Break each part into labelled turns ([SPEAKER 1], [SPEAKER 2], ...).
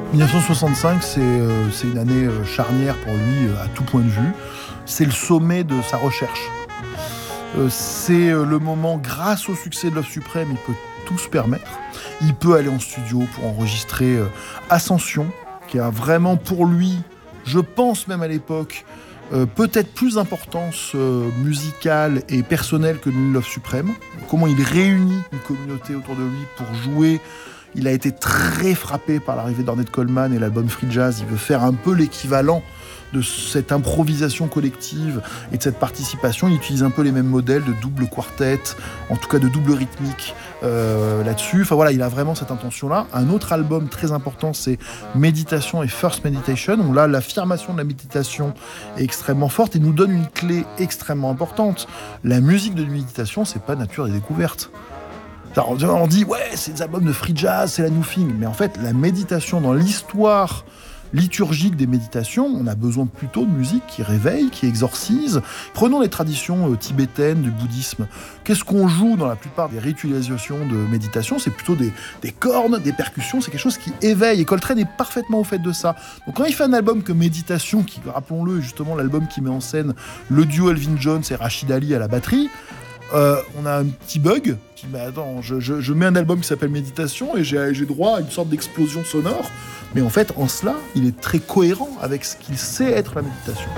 [SPEAKER 1] 1965, c'est une année charnière pour lui à tout point de vue. C'est le sommet de sa recherche. C'est le moment, grâce au succès de Love Supreme, il peut tout se permettre. Il peut aller en studio pour enregistrer Ascension, qui a vraiment pour lui, je pense même à l'époque, peut-être plus d'importance musicale et personnelle que Love Supreme. Comment il réunit une communauté autour de lui pour jouer. Il a été très frappé par l'arrivée d'Ornette Coleman et l'album Free Jazz. Il veut faire un peu l'équivalent de cette improvisation collective et de cette participation. Il utilise un peu les mêmes modèles de double quartet, en tout cas de double rythmique là-dessus. Enfin voilà, il a vraiment cette intention-là. Un autre album très important, c'est Méditation et First Meditation, où là, l'affirmation de la méditation est extrêmement forte et nous donne une clé extrêmement importante. La musique de méditation, c'est pas nature et découverte. On dit, ouais, c'est des albums de free jazz, c'est la new thing. Mais en fait, la méditation, dans l'histoire liturgique des méditations, on a besoin plutôt de musique qui réveille, qui exorcise. Prenons les traditions tibétaines du bouddhisme. Qu'est-ce qu'on joue dans la plupart des ritualisations de méditation ? C'est plutôt des cornes, des percussions, c'est quelque chose qui éveille. Et Coltrane est parfaitement au fait de ça. Donc quand il fait un album que Méditation, qui, rappelons-le, justement l'album qui met en scène le duo Elvin Jones et Rachid Ali à la batterie, on a un petit bug qui dit, attends, je mets un album qui s'appelle Méditation et j'ai droit à une sorte d'explosion sonore. Mais en fait, en cela, il est très cohérent avec ce qu'il sait être la méditation.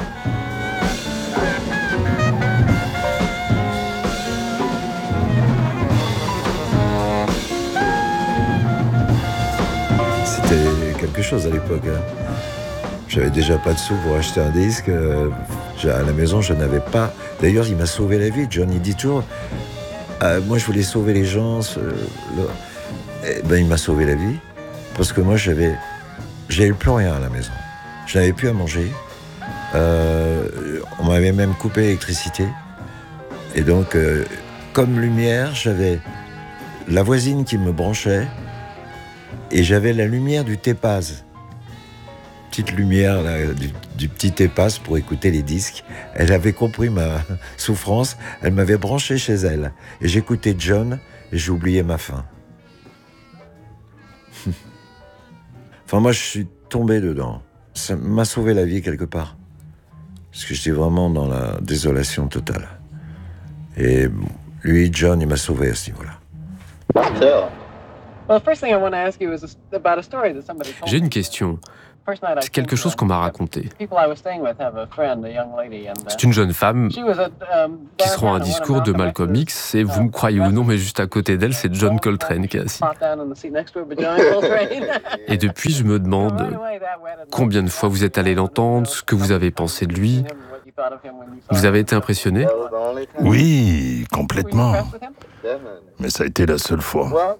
[SPEAKER 2] C'était quelque chose à l'époque. J'avais déjà pas de sous pour acheter un disque. À la maison, je n'avais pas. D'ailleurs, il m'a sauvé la vie. John, il dit toujours, moi, je voulais sauver les gens. Il m'a sauvé la vie. Parce que moi, j'avais plus rien à la maison. Je n'avais plus à manger. On m'avait même coupé l'électricité. Et donc, comme lumière, j'avais la voisine qui me branchait. Et j'avais la lumière du Tépaz. Petite lumière là, du petit Tépaz pour écouter les disques. Elle avait compris ma souffrance. Elle m'avait branché chez elle. Et j'écoutais John et j'oubliais ma faim. Enfin, moi, je suis tombé dedans. Ça m'a sauvé la vie quelque part. Parce que j'étais vraiment dans la désolation totale. Et lui, John, il m'a sauvé à ce niveau-là.
[SPEAKER 3] J'ai une question. C'est quelque chose qu'on m'a raconté. C'est une jeune femme qui se rend à un discours de Malcolm X et vous me croyez ou non, mais juste à côté d'elle, c'est John Coltrane qui est assis. Et depuis, je me demande combien de fois vous êtes allé l'entendre, ce que vous avez pensé de lui. Vous avez été impressionné ?
[SPEAKER 4] Oui, complètement. Mais ça a été la seule fois.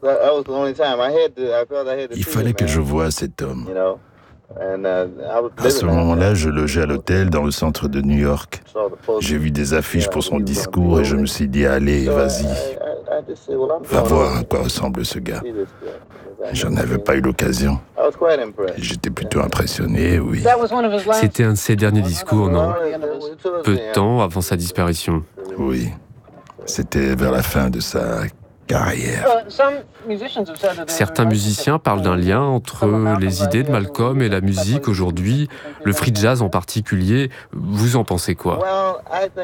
[SPEAKER 4] Il fallait que je voie cet homme. À ce moment-là, je logeais à l'hôtel dans le centre de New York. J'ai vu des affiches pour son discours et je me suis dit, allez, vas-y, va voir à quoi ressemble ce gars. J'en avais pas eu l'occasion. J'étais plutôt impressionné, oui.
[SPEAKER 3] C'était un de ses derniers discours, non ? Peu de temps avant sa disparition.
[SPEAKER 4] Oui, c'était vers la fin de sa carrière.
[SPEAKER 3] Certains musiciens parlent d'un lien entre les idées de Malcolm et la musique aujourd'hui, le free jazz en particulier. Vous en pensez quoi ?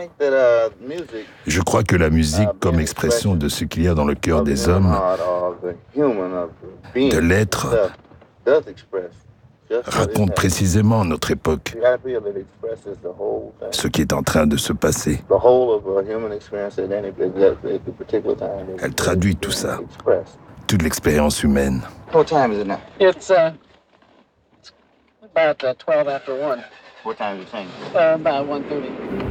[SPEAKER 4] Je crois que la musique, comme expression de ce qu'il y a dans le cœur des hommes, de l'être, raconte précisément notre époque, ce qui est en train de se passer. Elle traduit tout ça, toute l'expérience humaine.
[SPEAKER 5] What time is it now?
[SPEAKER 6] It's about 12 after 1.
[SPEAKER 5] What time is it changing?
[SPEAKER 6] About 1:30.